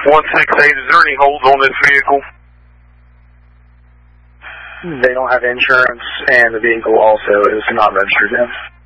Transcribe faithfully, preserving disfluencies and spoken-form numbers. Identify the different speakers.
Speaker 1: one six eight, is there any holds on this vehicle?
Speaker 2: They don't have insurance, and the vehicle also is not registered in.